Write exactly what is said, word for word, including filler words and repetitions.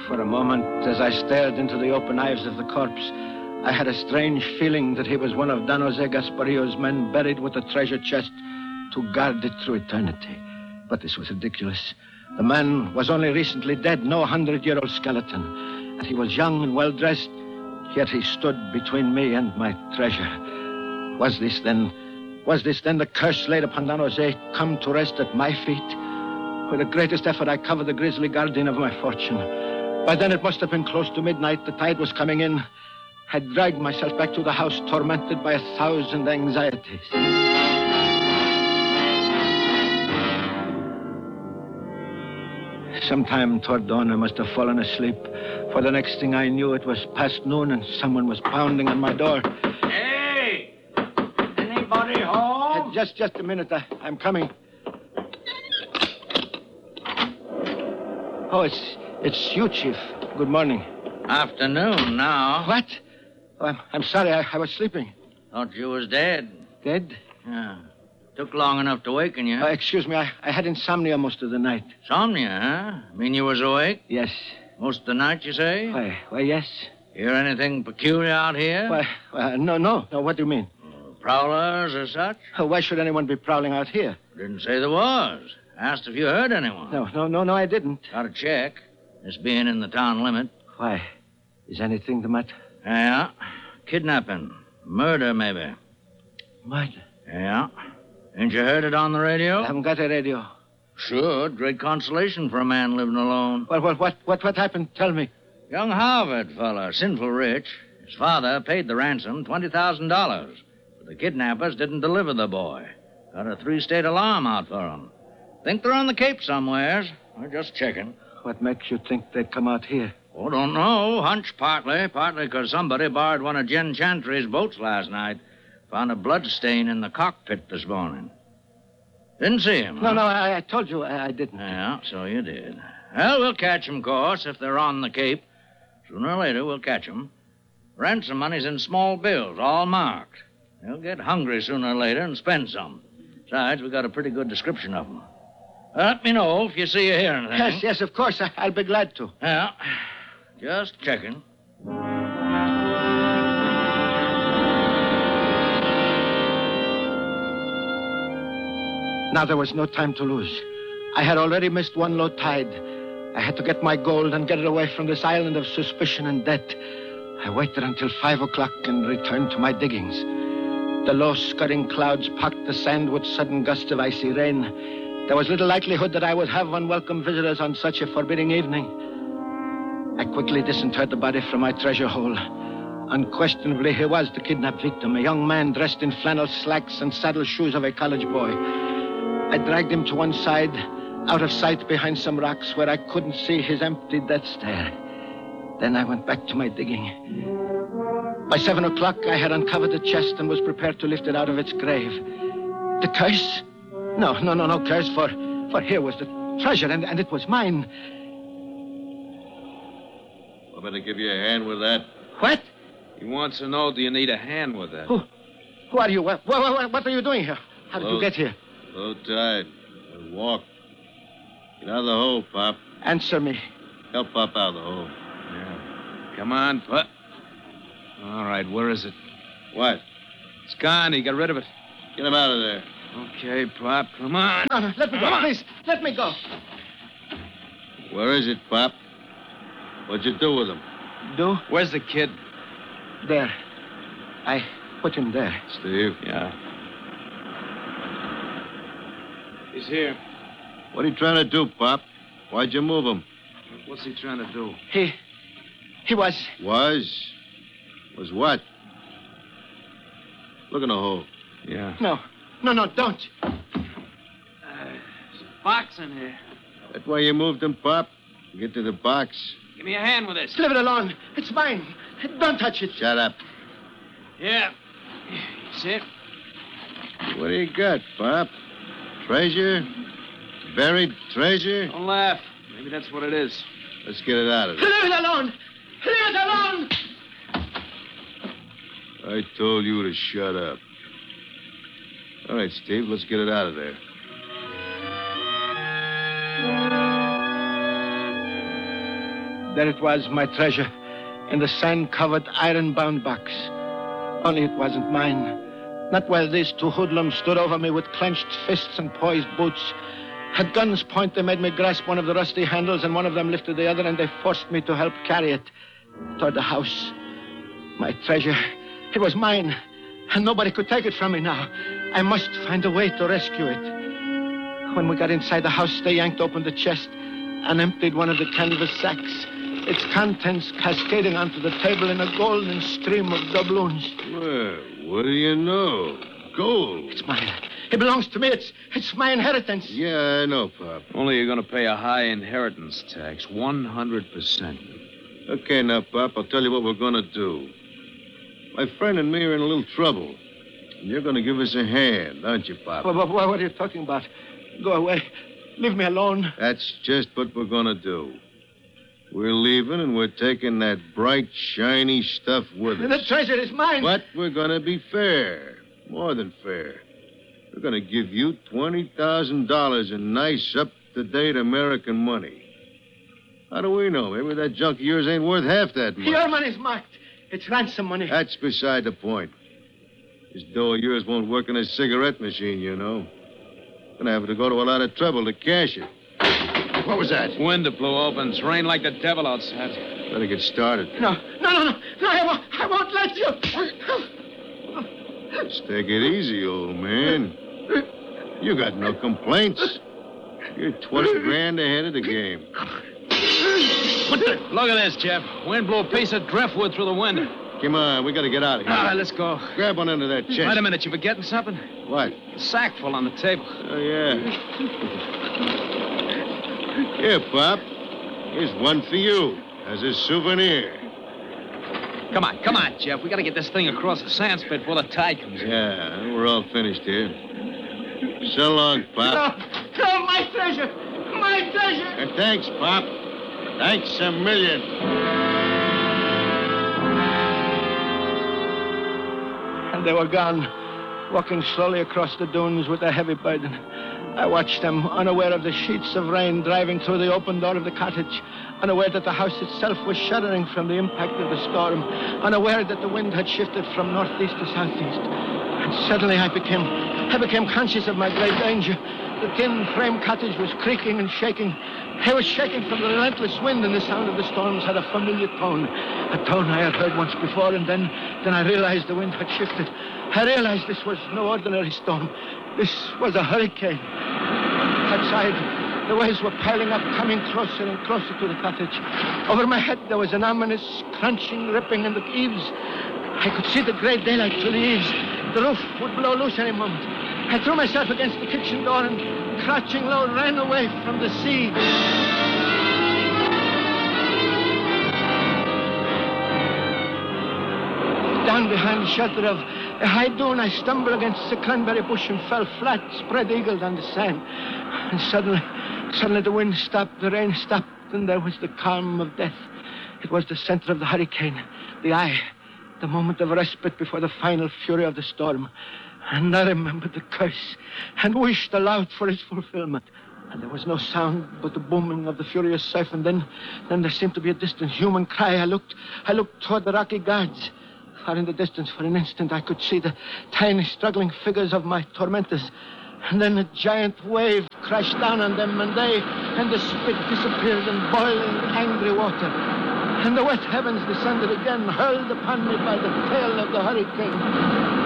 For a moment, as I stared into the open eyes of the corpse, I had a strange feeling that he was one of Don Jose Gasparillo's men buried with a treasure chest to guard it through eternity. But this was ridiculous. The man was only recently dead, no hundred-year-old skeleton. And he was young and well-dressed, yet he stood between me and my treasure. Was this then, was this then the curse laid upon Don Jose, come to rest at my feet? With the greatest effort, I covered the grisly guardian of my fortune. By then, it must have been close to midnight. The tide was coming in. I dragged myself back to the house, tormented by a thousand anxieties. Sometime toward dawn, I must have fallen asleep. For the next thing I knew, it was past noon, and someone was pounding on my door. Hey! Anybody home? Uh, just, just a minute. I, I'm coming. Oh, it's, it's you, Chief. Good morning. Afternoon now. What? Oh, I'm, I'm sorry. I, I was sleeping. Thought you was dead. Dead? Yeah. Took long enough to waken you. Uh, excuse me. I, I had insomnia most of the night. Insomnia, huh? Mean you was awake? Yes. Most of the night, you say? Why, why, yes. Hear anything peculiar out here? Why, uh, no, no. No, what do you mean? Uh, prowlers or such? Uh, why should anyone be prowling out here? Didn't say there was. Asked if you heard anyone. No, no, no, no, I didn't. Got to check. This being in the town limit. Why? Is anything the matter? Yeah. Kidnapping. Murder, maybe. Murder? Yeah. Ain't you heard it on the radio? I haven't got a radio. Sure. Great consolation for a man living alone. Well, what, what, what, what happened? Tell me. Young Harvard fella, sinful rich. His father paid the ransom, twenty thousand dollars. But the kidnappers didn't deliver the boy. Got a three-state alarm out for him. Think they're on the Cape somewheres. We're just checking. What makes you think they'd come out here? Oh, don't know. Hunch partly. Partly because somebody borrowed one of Jen Chantry's boats last night. Found a blood stain in the cockpit this morning. Didn't see him. No, huh? no, I, I told you I, I didn't. Yeah, so you did. Well, we'll catch 'em, of course, if they're on the Cape. Sooner or later, we'll catch 'em. Ransom money's in small bills, all marked. They'll get hungry sooner or later and spend some. Besides, we got a pretty good description of 'em. Let me know if you see or hear anything. Yes, yes, of course. I, I'll be glad to. Yeah, just checking. Now there was no time to lose. I had already missed one low tide. I had to get my gold and get it away from this island of suspicion and debt. I waited until five o'clock and returned to my diggings. The low, scudding clouds packed the sand with sudden gusts of icy rain. There was little likelihood that I would have unwelcome visitors on such a forbidding evening. I quickly disinterred the body from my treasure hole. Unquestionably, he was the kidnapped victim, a young man dressed in flannel slacks and saddle shoes of a college boy. I dragged him to one side, out of sight behind some rocks where I couldn't see his empty death stare. Then I went back to my digging. By seven o'clock, I had uncovered the chest and was prepared to lift it out of its grave. The curse? No, no, no, no curse, for, for here was the treasure, and, and it was mine. Want me to give you a hand with that? What? He wants to know, do you need a hand with that? Who, who are you? What, what, what are you doing here? How did Low, you get here? Low tide. We'll walk. Get out of the hole, Pop. Answer me. Help Pop out of the hole. Yeah. Come on, Pop. All right, where is it? What? It's gone. He got rid of it. Get him out of there. Okay, Pop, come on. No, no, let me go, Come on. please. Let me go. Where is it, Pop? What'd you do with him? Do? Where's the kid? There. I put him there. Steve? Yeah. He's here. What are you trying to do, Pop? Why'd you move him? What's he trying to do? He... He was... Was? Was what? Look in the hole. Yeah. No. No, no, don't. Uh, there's a box in here. That why you moved him, Pop? Get to the box. Give me a hand with this. Leave it alone. It's mine. Don't touch it. Shut up. Yeah. See it? What do you got, Pop? Treasure? Buried treasure? Don't laugh. Maybe that's what it is. Let's get it out of there. Leave it alone. Leave it alone. I told you to shut up. All right, Steve, let's get it out of there. There it was, my treasure, in the sand-covered, iron-bound box. Only it wasn't mine. Not while these two hoodlums stood over me with clenched fists and poised boots. At gun's point, they made me grasp one of the rusty handles, and one of them lifted the other, and they forced me to help carry it toward the house. My treasure, it was mine, and nobody could take it from me now. I must find a way to rescue it. When we got inside the house, they yanked open the chest and emptied one of the canvas sacks, its contents cascading onto the table in a golden stream of doubloons. Well, what do you know? Gold. It's mine. It belongs to me. It's it's my inheritance. Yeah, I know, Pop. Only you're going to pay a high inheritance tax, one hundred percent. Okay, now, Pop, I'll tell you what we're going to do. My friend and me are in a little trouble. And you're going to give us a hand, aren't you, Pop? What, what, what are you talking about? Go away. Leave me alone. That's just what we're going to do. We're leaving, and we're taking that bright, shiny stuff with us. The treasure is mine. But we're going to be fair. More than fair. We're going to give you twenty thousand dollars in nice, up-to-date American money. How do we know? Maybe that junk of yours ain't worth half that much. Your money's marked. It's ransom money. That's beside the point. This dough of yours won't work in a cigarette machine, you know. Gonna have to go to a lot of trouble to cash it. What was that? Window blew open. It's rained like the devil outside. Better get started. No, no, no, no. No, I won't, I won't let you. Let's take it easy, old man. You got no complaints. You're twenty grand ahead of the game. What the? Look at this, Jeff. Wind blew a piece of driftwood through the window. Come on, we gotta get out of here. All right, let's go. Grab one end of that chest. Wait a minute, you forgetting something? What? A sack full on the table. Oh, yeah. Here, Pop. Here's one for you as a souvenir. Come on, come on, Jeff. We gotta get this thing across the sand spit before the tide comes in. Yeah, we're all finished here. So long, Pop. No, no, my treasure. My treasure. And thanks, Pop. Thanks a million. And they were gone, walking slowly across the dunes with a heavy burden. I watched them, unaware of the sheets of rain driving through the open door of the cottage, unaware that the house itself was shuddering from the impact of the storm, unaware that the wind had shifted from northeast to southeast. And suddenly I became, I became conscious of my great danger. The tin frame cottage was creaking and shaking. I was shaking from the relentless wind, and the sound of the storms had a familiar tone, a tone I had heard once before, and then, then I realized the wind had shifted. I realized this was no ordinary storm. This was a hurricane. Outside, the waves were piling up, coming closer and closer to the cottage. Over my head, there was an ominous crunching, ripping in the eaves. I could see the gray daylight through the eaves. The roof would blow loose any moment. I threw myself against the kitchen door and, crouching low, ran away from the sea. Down behind the shelter of a high dune, I stumbled against the cranberry bush and fell flat, spread-eagled on the sand. And suddenly, suddenly the wind stopped, the rain stopped, and there was the calm of death. It was the center of the hurricane, the eye, the moment of respite before the final fury of the storm. And I remembered the curse and wished aloud for its fulfillment. And there was no sound but the booming of the furious surf. And then, then there seemed to be a distant human cry. I looked, I looked toward the rocky guards. Far in the distance, for an instant, I could see the tiny, struggling figures of my tormentors. And then a giant wave crashed down on them, and they and the spit disappeared in boiling, angry water. And the wet heavens descended again, hurled upon me by the tail of the hurricane.